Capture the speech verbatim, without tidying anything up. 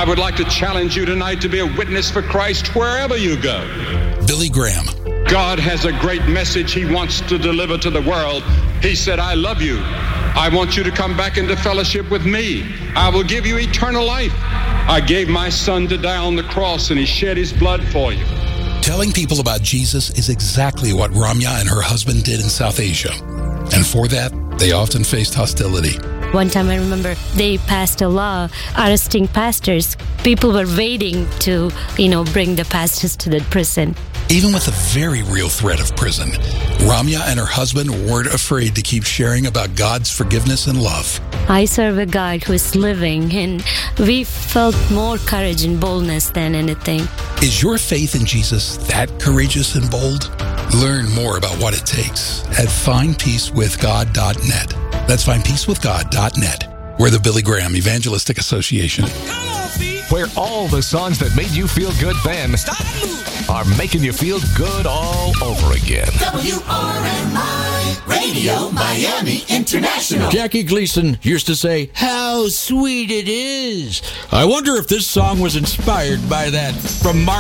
I would like to challenge you tonight to be a witness for Christ wherever you go. Billy Graham. God has a great message he wants to deliver to the world. He said, I love you. I want you to come back into fellowship with me. I will give you eternal life. I gave my son to die on the cross, and he shed his blood for you. Telling people about Jesus is exactly what Ramya and her husband did in South Asia. And for that, they often faced hostility. One time I remember they passed a law arresting pastors. People were waiting to, you know, bring the pastors to the prison. Even with the very real threat of prison, Ramya and her husband weren't afraid to keep sharing about God's forgiveness and love. I serve a God who is living, and we felt more courage and boldness than anything. Is your faith in Jesus that courageous and bold? Learn more about what it takes at find peace with god dot net. That's find peace with god dot net. We're the Billy Graham Evangelistic Association. Where all the songs that made you feel good then are making you feel good all over again. W R M I Radio Miami International. Jackie Gleason used to say, "How sweet it is." I wonder if this song was inspired by that from Mark